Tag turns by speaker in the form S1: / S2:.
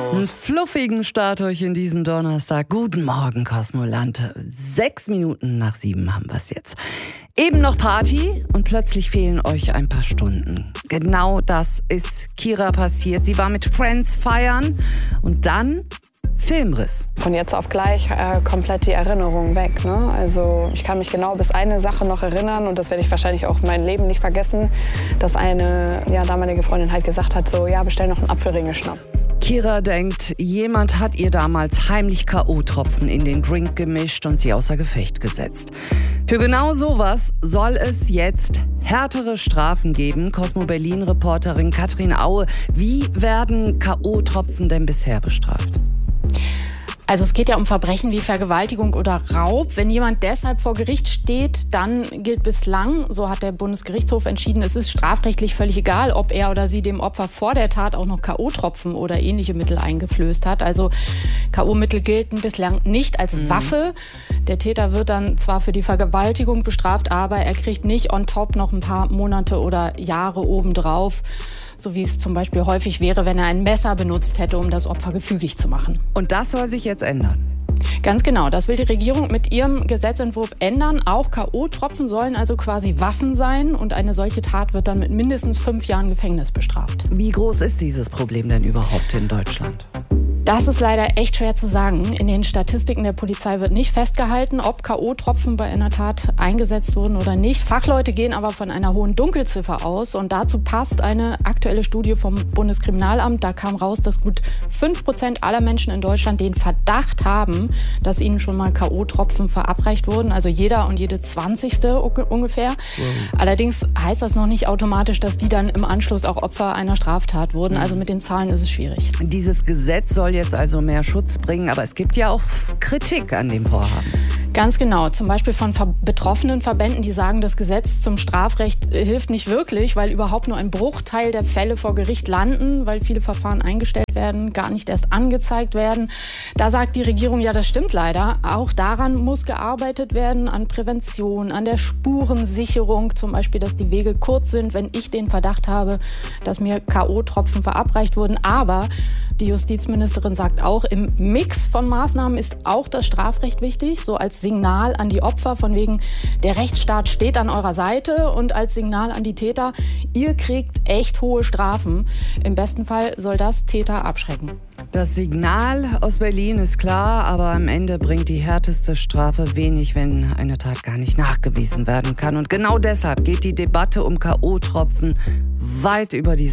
S1: Einen fluffigen Start euch in diesen Donnerstag. Guten Morgen, Kosmoland. 6:07 haben wir es jetzt. Eben noch Party und plötzlich fehlen euch ein paar Stunden. Genau das ist Kira passiert. Sie war mit Friends feiern und dann Filmriss.
S2: Von jetzt auf gleich komplett die Erinnerung weg. Ne? Also ich kann mich genau bis eine Sache noch erinnern und das werde ich wahrscheinlich auch mein Leben nicht vergessen, dass eine damalige Freundin halt gesagt hat, so ja, bestell noch einen Apfelringe-Schnaps.
S1: Kira denkt, jemand hat ihr damals heimlich K.O.-Tropfen in den Drink gemischt und sie außer Gefecht gesetzt. Für genau sowas soll es jetzt härtere Strafen geben. Cosmo Berlin-Reporterin Katrin Aue, wie werden K.O.-Tropfen denn bisher bestraft?
S3: Also es geht ja um Verbrechen wie Vergewaltigung oder Raub. Wenn jemand deshalb vor Gericht steht, dann gilt bislang, so hat der Bundesgerichtshof entschieden, es ist strafrechtlich völlig egal, ob er oder sie dem Opfer vor der Tat auch noch K.O.-Tropfen oder ähnliche Mittel eingeflößt hat. Also K.O.-Mittel gelten bislang nicht als Waffe. Der Täter wird dann zwar für die Vergewaltigung bestraft, aber er kriegt nicht on top noch ein paar Monate oder Jahre obendrauf. So wie es zum Beispiel häufig wäre, wenn er ein Messer benutzt hätte, um das Opfer gefügig zu machen.
S1: Und das soll sich jetzt ändern?
S3: Ganz genau, das will die Regierung mit ihrem Gesetzentwurf ändern. Auch K.O.-Tropfen sollen also quasi Waffen sein und eine solche Tat wird dann mit mindestens 5 Jahren Gefängnis bestraft.
S1: Wie groß ist dieses Problem denn überhaupt in Deutschland?
S3: Das ist leider echt schwer zu sagen. In den Statistiken der Polizei wird nicht festgehalten, ob K.O.-Tropfen bei einer Tat eingesetzt wurden oder nicht. Fachleute gehen aber von einer hohen Dunkelziffer aus. Und dazu passt eine aktuelle Studie vom Bundeskriminalamt. Da kam raus, dass gut 5% aller Menschen in Deutschland den Verdacht haben, dass ihnen schon mal K.O.-Tropfen verabreicht wurden. Also jeder und jede 20. ungefähr. Allerdings heißt das noch nicht automatisch, dass die dann im Anschluss auch Opfer einer Straftat wurden. Also mit den Zahlen ist es schwierig.
S1: Dieses Gesetz soll jetzt also mehr Schutz bringen, aber es gibt ja auch Kritik an dem Vorhaben.
S3: Ganz genau, zum Beispiel von betroffenen Verbänden, die sagen, das Gesetz zum Strafrecht hilft nicht wirklich, weil überhaupt nur ein Bruchteil der Fälle vor Gericht landen, weil viele Verfahren eingestellt werden, gar nicht erst angezeigt werden. Da sagt die Regierung, ja, das stimmt leider. Auch daran muss gearbeitet werden, an Prävention, an der Spurensicherung, zum Beispiel, dass die Wege kurz sind, wenn ich den Verdacht habe, dass mir K.O.-Tropfen verabreicht wurden. Aber die Justizministerin sagt auch, im Mix von Maßnahmen ist auch das Strafrecht wichtig, so als Signal an die Opfer von wegen, der Rechtsstaat steht an eurer Seite und als Signal an die Täter, ihr kriegt echt hohe Strafen. Im besten Fall soll das Täter abschrecken.
S1: Das Signal aus Berlin ist klar, aber am Ende bringt die härteste Strafe wenig, wenn eine Tat gar nicht nachgewiesen werden kann. Und genau deshalb geht die Debatte um K.O.-Tropfen weit über die